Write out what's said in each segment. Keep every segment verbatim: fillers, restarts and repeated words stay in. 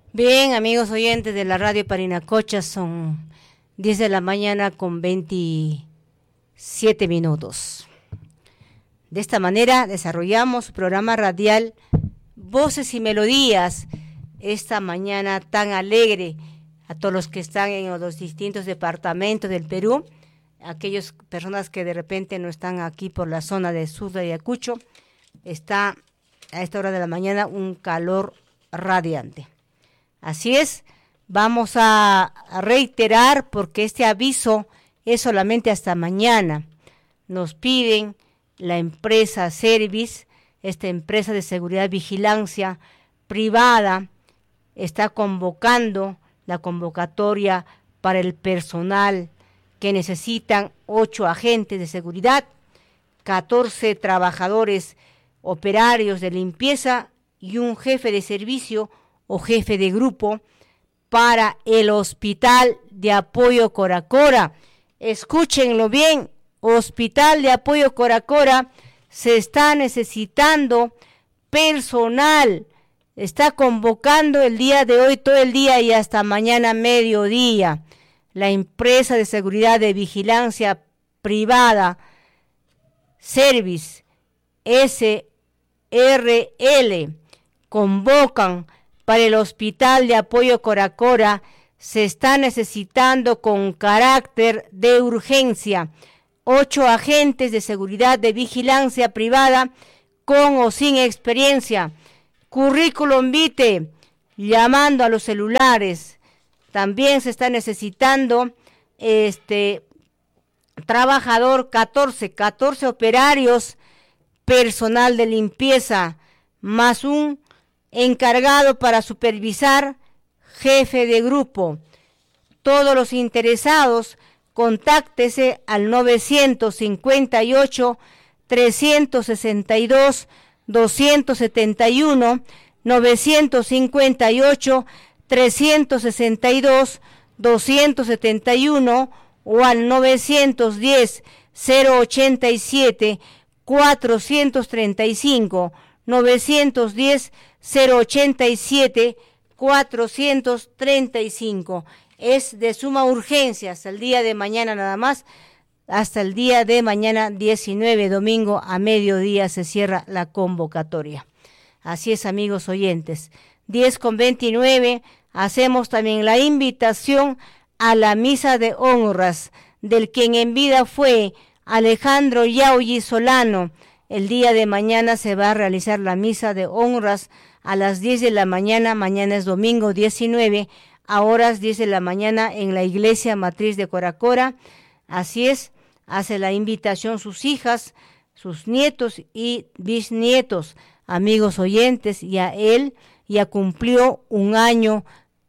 Bien, amigos oyentes de la radio Parinacocha, son diez de la mañana con veintisiete minutos. De esta manera desarrollamos su programa radial Voces y Melodías, esta mañana tan alegre a todos los que están en los distintos departamentos del Perú, aquellas personas que de repente no están aquí por la zona de sur de Ayacucho. Está a esta hora de la mañana un calor radiante. Así es, vamos a reiterar porque este aviso es solamente hasta mañana. Nos piden la empresa Service, esta empresa de seguridad y vigilancia privada, está convocando la convocatoria para el personal que necesitan ocho agentes de seguridad, catorce trabajadores operarios de limpieza y un jefe de servicio o jefe de grupo para el Hospital de Apoyo Coracora. Escúchenlo bien, Hospital de Apoyo Coracora, se está necesitando personal, está convocando el día de hoy todo el día y hasta mañana mediodía. La empresa de seguridad de vigilancia privada Service S R L convocan para el Hospital de Apoyo Coracora, se está necesitando con carácter de urgencia ocho agentes de seguridad de vigilancia privada con o sin experiencia, currículum vitae, llamando a los celulares. También se está necesitando este trabajador catorce, catorce operarios, personal de limpieza, más un encargado para supervisar, jefe de grupo. Todos los interesados, contáctese al novecientos cincuenta y ocho, trescientos sesenta y dos, doscientos setenta y uno, novecientos cincuenta y ocho, trescientos sesenta y dos, doscientos setenta y uno o al novecientos diez, cero ochenta y siete, cuatrocientos treinta y cinco, novecientos diez, cero ochenta y siete, cuatrocientos treinta y cinco. Es de suma urgencia hasta el día de mañana nada más, hasta el día de mañana diecinueve, domingo a mediodía se cierra la convocatoria. Así es, amigos oyentes. diez con veintinueve, hacemos también la invitación a la misa de honras del quien en vida fue Alejandro Yauli Solano. El día de mañana se va a realizar la misa de honras a las diez de la mañana, mañana es domingo diecinueve, a horas diez de la mañana en la iglesia matriz de Coracora. Así es, hace la invitación sus hijas, sus nietos y bisnietos, amigos oyentes, ya él ya cumplió un año,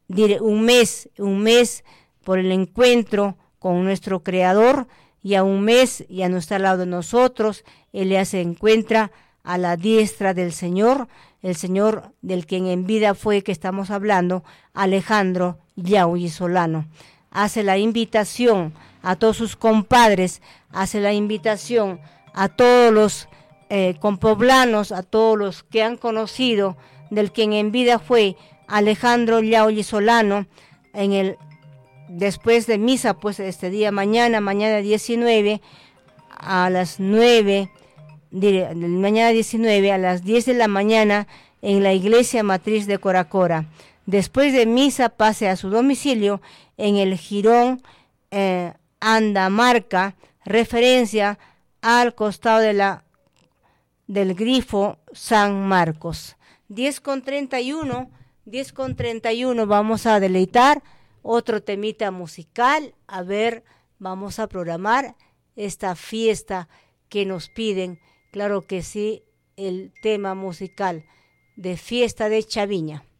un mes, un mes por el encuentro con nuestro Creador, y a un mes ya no está al lado de nosotros, él ya se encuentra a la diestra del Señor, el Señor del quien en vida fue que estamos hablando, Alejandro Yauli Solano. Hace la invitación a todos sus compadres, hace la invitación a todos los eh, compoblanos, a todos los que han conocido del quien en vida fue Alejandro Yauli Solano, en el después de misa, pues este día mañana, mañana diecinueve, a las nueve, mañana diecinueve, a las diez de la mañana, en la iglesia matriz de Coracora. Después de misa, pase a su domicilio en el Jirón eh, Andamarca, referencia al costado de la del grifo San Marcos. diez con treinta y uno, diez con treinta y uno, vamos a deleitar otro temita musical. A ver, vamos a programar esta fiesta que nos piden, claro que sí, el tema musical de Fiesta de Chaviña.